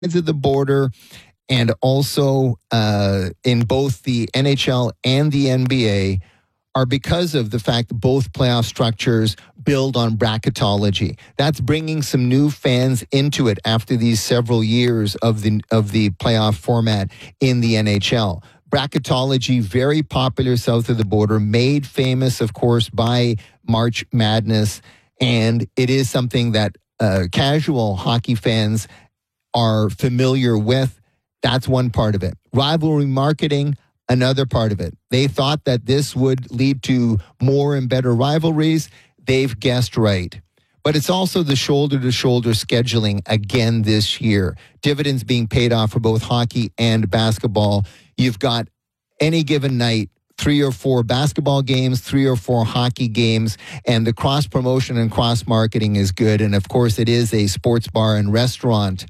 sides of the border, and also in both the NHL and the NBA, are because of the fact that both playoff structures build on bracketology. That's bringing some new fans into it after these several years of the playoff format in the NHL. Bracketology, very popular south of the border, made famous, of course, by March Madness, and it is something that casual hockey fans are familiar with. That's one part of it. Rivalry marketing, another part of it. They thought that this would lead to more and better rivalries. They've guessed right. But it's also the shoulder-to-shoulder scheduling again this year. Dividends being paid off for both hockey and basketball. You've got any given night, 3 or 4 basketball games, 3 or 4 hockey games, and the cross-promotion and cross-marketing is good. And, of course, it is a sports bar and restaurant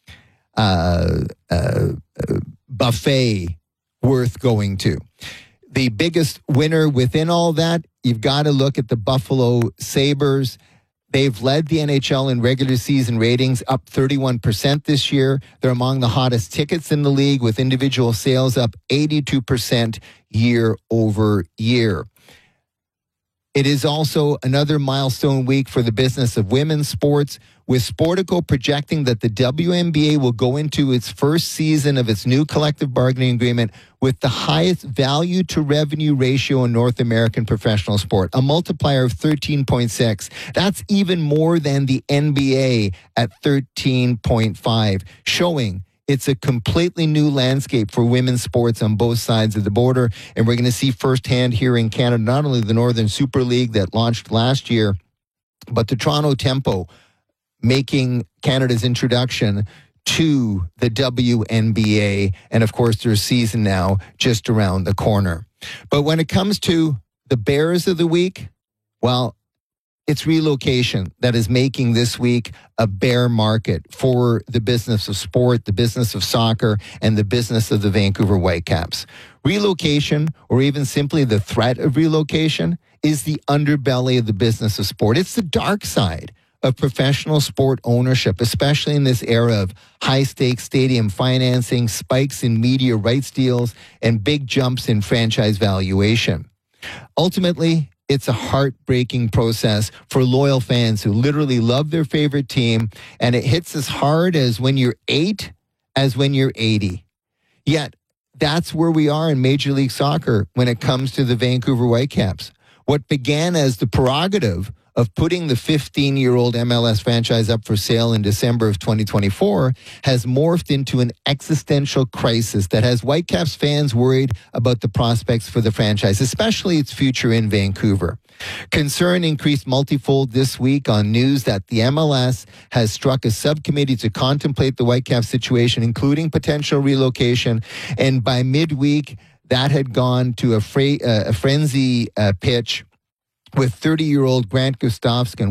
buffet worth going to. The biggest winner within all that, you've got to look at the Buffalo Sabres. They've led the NHL in regular season ratings, up 31% this year. They're among the hottest tickets in the league, with individual sales up 82% year over year. It is also another milestone week for the business of women's sports, with Sportico projecting that the WNBA will go into its first season of its new collective bargaining agreement with the highest value to revenue ratio in North American professional sport, a multiplier of 13.6. That's even more than the NBA at 13.5, showing it's a completely new landscape for women's sports on both sides of the border. And we're going to see firsthand here in Canada, not only the Northern Super League that launched last year, but the Toronto Tempo making Canada's introduction to the WNBA. And of course, their season now just around the corner. But when it comes to the Bears of the week, well, it's relocation that is making this week a bear market for the business of sport, the business of soccer, and the business of the Vancouver Whitecaps. Relocation, or even simply the threat of relocation, is the underbelly of the business of sport. It's the dark side of professional sport ownership, especially in this era of high-stakes stadium financing, spikes in media rights deals, and big jumps in franchise valuation. Ultimately, it's a heartbreaking process for loyal fans who literally love their favorite team, and it hits as hard as when you're 8 as when you're 80. Yet, that's where we are in Major League Soccer when it comes to the Vancouver Whitecaps. What began as the prerogative of putting the 15-year-old MLS franchise up for sale in December of 2024 has morphed into an existential crisis that has Whitecaps fans worried about the prospects for the franchise, especially its future in Vancouver. Concern increased multifold this week on news that the MLS has struck a subcommittee to contemplate the Whitecaps situation, including potential relocation, and by midweek, that had gone to a frenzy pitch with 30-year-old Grant Gustafsson,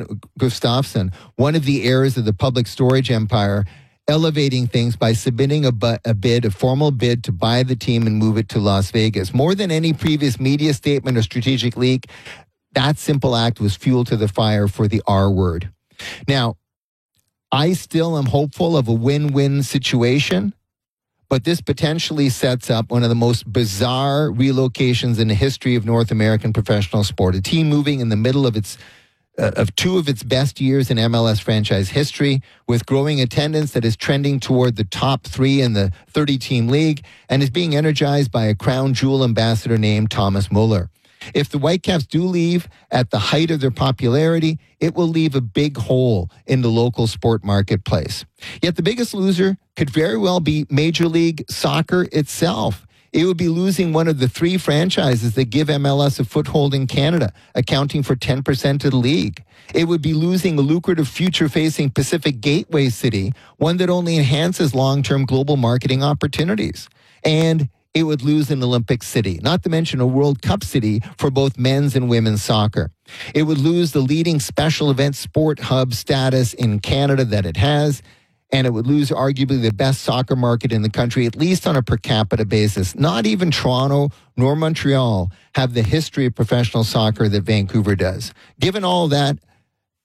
one of the heirs of the Public Storage empire, elevating things by submitting a formal bid to buy the team and move it to Las Vegas. More than any previous media statement or strategic leak, that simple act was fuel to the fire for the R word. Now, I still am hopeful of a win-win situation, but this potentially sets up one of the most bizarre relocations in the history of North American professional sport. A team moving in the middle of two of its best years in MLS franchise history, with growing attendance that is trending toward the top 3 in the 30-team league, and is being energized by a crown jewel ambassador named Thomas Muller. If the Whitecaps do leave at the height of their popularity, it will leave a big hole in the local sport marketplace. Yet the biggest loser could very well be Major League Soccer itself. It would be losing one of the 3 franchises that give MLS a foothold in Canada, accounting for 10% of the league. It would be losing a lucrative future-facing Pacific Gateway city, one that only enhances long-term global marketing opportunities. And it would lose an Olympic city, not to mention a World Cup city for both men's and women's soccer. It would lose the leading special event sport hub status in Canada that it has, and it would lose arguably the best soccer market in the country, at least on a per capita basis. Not even Toronto nor Montreal have the history of professional soccer that Vancouver does. Given all that,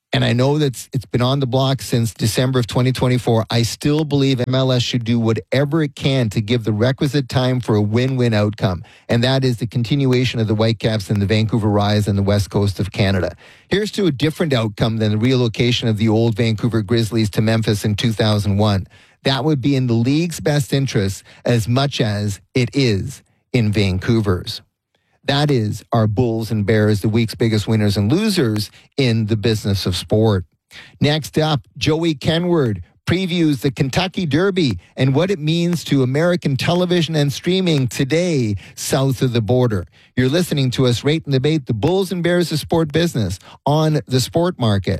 and I know that it's been on the block since December of 2024, I still believe MLS should do whatever it can to give the requisite time for a win-win outcome. And that is the continuation of the Whitecaps and the Vancouver Rise and the west coast of Canada. Here's to a different outcome than the relocation of the old Vancouver Grizzlies to Memphis in 2001. That would be in the league's best interest as much as it is in Vancouver's. That is our Bulls and Bears, the week's biggest winners and losers in the business of sport. Next up, Joey Kenward previews the Kentucky Derby and what it means to American television and streaming today south of the border. You're listening to us rate and debate the Bulls and Bears of sport business on the Sport Market.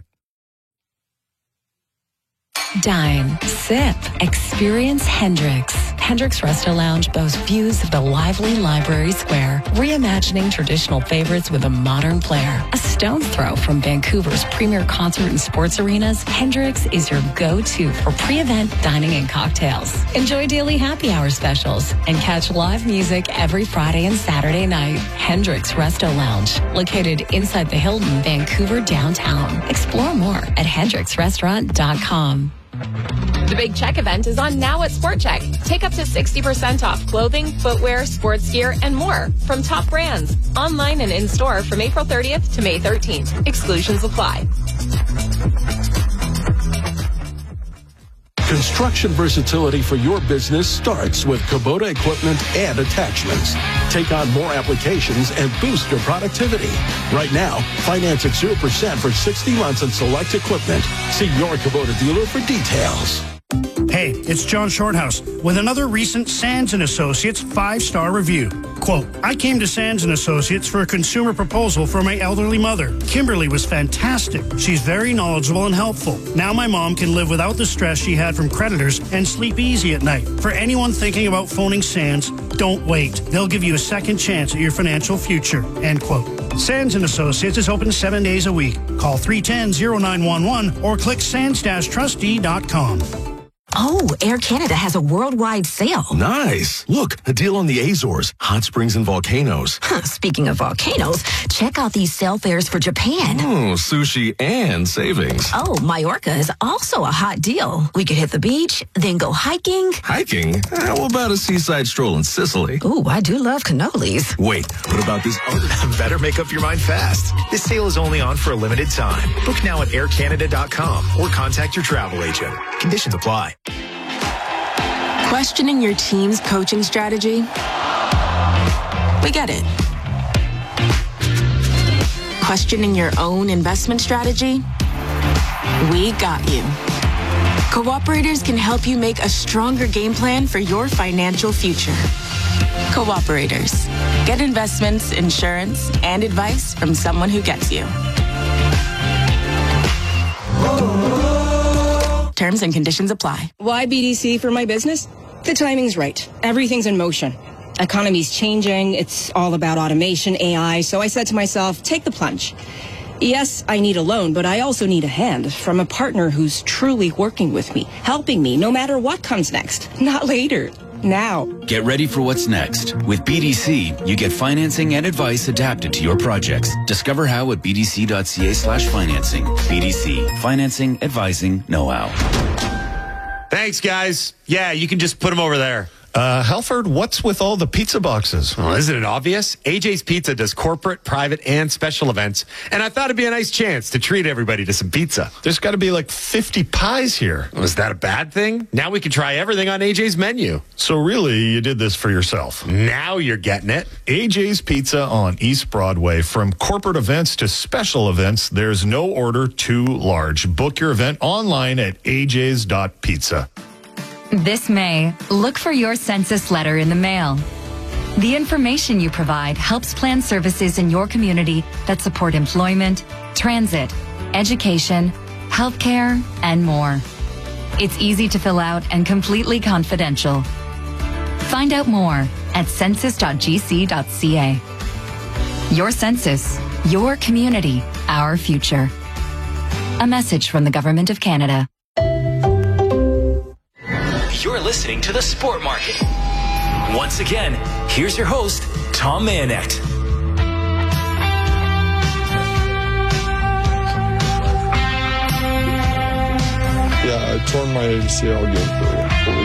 Dine, sip, experience Hendrix. Hendrix Resto Lounge boasts views of the lively Library Square, reimagining traditional favorites with a modern flair. A stone's throw from Vancouver's premier concert and sports arenas, Hendrix is your go-to for pre-event dining and cocktails. Enjoy daily happy hour specials and catch live music every Friday and Saturday night. Hendrix Resto Lounge, located inside the Hilton, Vancouver downtown. Explore more at hendrixrestaurant.com. The Big Check event is on now at Sport Check. Take up to 60% off clothing, footwear, sports gear, and more from top brands. Online and in-store from April 30th to May 13th. Exclusions apply. Construction versatility for your business starts with Kubota equipment and attachments. Take on more applications and boost your productivity. Right now, finance at 0% for 60 months on select equipment. See your Kubota dealer for details. Hey, it's John Shorthouse with another recent Sands & Associates 5-star review. Quote, I came to Sands & Associates for a consumer proposal for my elderly mother. Kimberly was fantastic. She's very knowledgeable and helpful. Now my mom can live without the stress she had from creditors and sleep easy at night. For anyone thinking about phoning Sands, don't wait. They'll give you a second chance at your financial future. End quote. Sands & Associates is open 7 days a week. Call 310-0911 or click sands-trustee.com. Oh, Air Canada has a worldwide sale. Nice. Look, a deal on the Azores, hot springs and volcanoes. Speaking of volcanoes, check out these sale fares for Japan. Sushi and savings. Oh, Majorca is also a hot deal. We could hit the beach, then go hiking. Hiking? How about a seaside stroll in Sicily? Ooh, I do love cannolis. Wait, what about this other? Better make up your mind fast. This sale is only on for a limited time. Book now at aircanada.com or contact your travel agent. Conditions apply. Questioning your team's coaching strategy? We get it. Questioning your own investment strategy? We got you. Cooperators can help you make a stronger game plan for your financial future. Cooperators. Get investments, insurance, and advice from someone who gets you. Terms and conditions apply. Why BDC for my business? The timing's right. Everything's in motion. Economy's changing. It's all about automation, AI. So I said to myself, take the plunge. Yes, I need a loan, but I also need a hand from a partner who's truly working with me, helping me no matter what comes next. Not later. Now. Get ready for what's next. With BDC, you get financing and advice adapted to your projects. Discover how at bdc.ca/financing. BDC. Financing, advising, know-how. Thanks, guys. Yeah, you can just put them over there. Halford, what's with all the pizza boxes? Well, isn't it obvious? AJ's Pizza does corporate, private, and special events, and I thought it'd be a nice chance to treat everybody to some pizza. There's got to be like 50 pies here. Was that a bad thing? Now we can try everything on AJ's menu. So really, you did this for yourself. Now you're getting it. AJ's Pizza on East Broadway. From corporate events to special events, there's no order too large. Book your event online at ajs.pizza. This May, look for your census letter in the mail. The information you provide helps plan services in your community that support employment, transit, education, healthcare, and more. It's easy to fill out and completely confidential. Find out more at census.gc.ca. Your census, your community, our future. A message from the Government of Canada. You're listening to The Sport Market. Once again, here's your host, Tom Mayonet. I tore my ACL again for